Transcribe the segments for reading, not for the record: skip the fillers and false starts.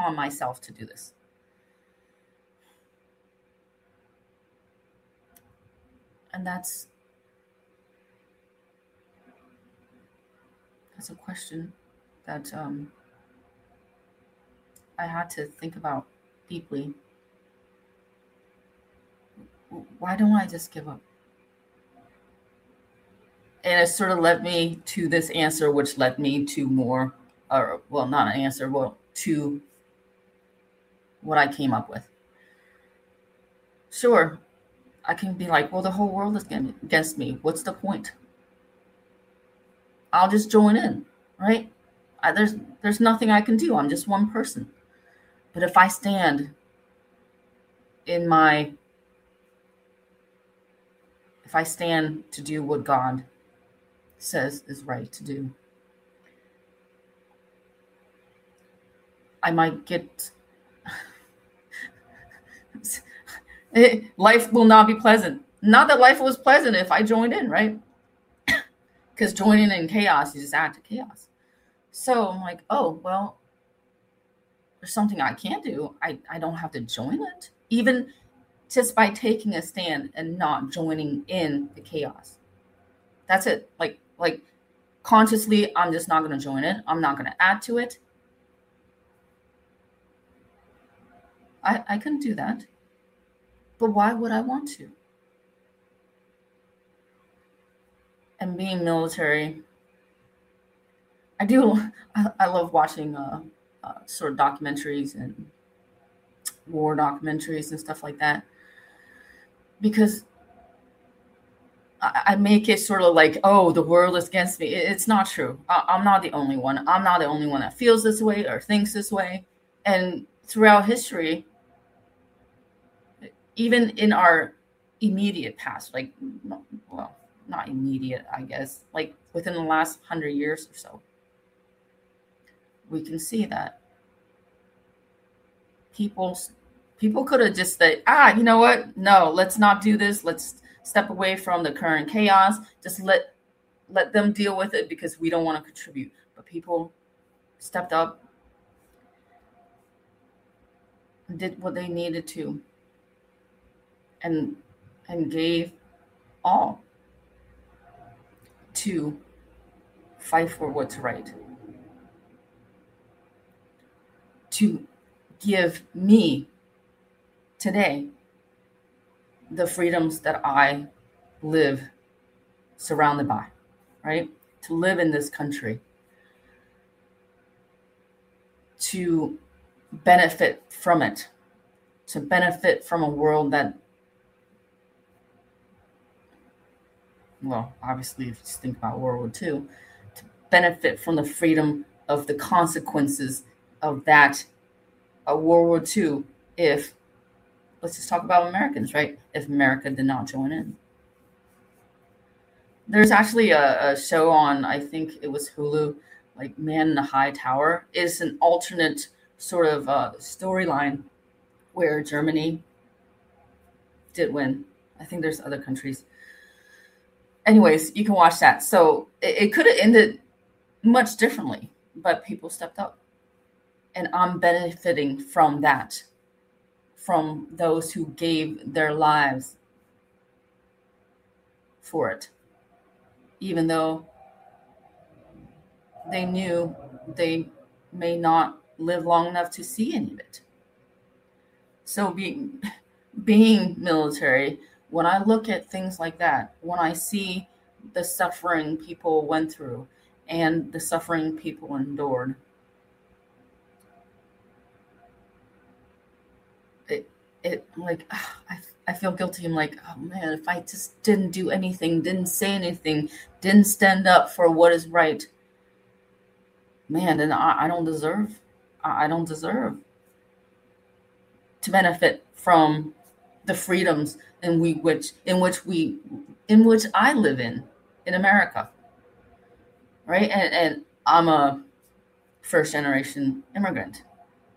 upon myself to do this. And that's a question that I had to think about deeply. Why don't I just give up? And it sort of led me to this answer, which led me to more, or well, not an answer, well, to what I came up with. Sure, I can be like, well, the whole world is against me. What's the point? I'll just join in, right? There's nothing I can do. I'm just one person. But if I stand in my, if I stand to do what God says is right to do, I might get, life will not be pleasant. Not that life was pleasant if I joined in, right? Because joining in chaos, you just add to chaos. So I'm like, oh, well, there's something I can't do. I don't have to join it. Even just by taking a stand and not joining in the chaos. That's it. Like consciously, I'm just not going to join it. I'm not going to add to it. I couldn't do that. But why would I want to? And being military, I love watching sort of documentaries and war documentaries and stuff like that, because I make it sort of like, oh, the world is against me. It's not true. I'm not the only one. I'm not the only one that feels this way or thinks this way. And throughout history, even in our immediate past, like, well, not immediate, I guess, like within the last 100 years or so, we can see that people could have just said, you know what? No, let's not do this. Let's step away from the current chaos. Just let them deal with it because we don't want to contribute. But people stepped up and did what they needed to, and gave all to fight for what's right, to give me today the freedoms that I live surrounded by, right? To live in this country, to benefit from it, to benefit from a world that, well, obviously, if you just think about World War II, to benefit from the freedom of the consequences of that World War II, if, let's just talk about Americans, right? If America did not join in. There's actually a show on, I think it was Hulu, like Man in the High Tower. It's an alternate sort of storyline where Germany did win. I think there's other countries. Anyways, you can watch that. So it could have ended much differently, but people stepped up. And I'm benefiting from that, from those who gave their lives for it, even though they knew they may not live long enough to see any of it. So being military, when I look at things like that, when I see the suffering people went through and the suffering people endured, it like, I feel guilty. I'm like, oh man, if I just didn't do anything, didn't say anything, didn't stand up for what is right, man, then I don't deserve to benefit from the freedoms in which I live in America, right? And I'm a first generation immigrant.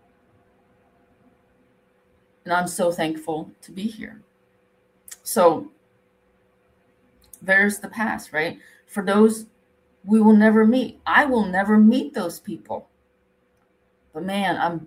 And I'm so thankful to be here. So there's the past, right? For those we will never meet. I will never meet those people. But man, I'm